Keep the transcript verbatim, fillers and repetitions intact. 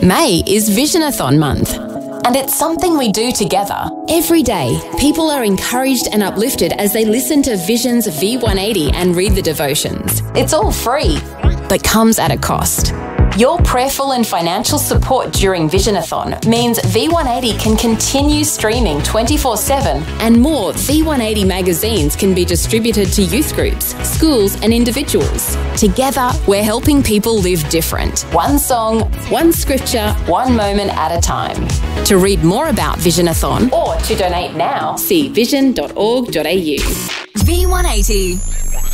May is Visionathon month. And it's something we do together. Every day, people are encouraged and uplifted as they listen to Vision's V one eighty and read the devotions. It's all free, but comes at a cost. Your prayerful and financial support during Visionathon means V one eighty can continue streaming twenty-four seven. And more V one eighty magazines can be distributed to youth groups, schools and individuals. Together, we're helping people live different. One song, one scripture, one moment at a time. To read more about Visionathon or to donate now, see vision dot org dot a u. V one eighty.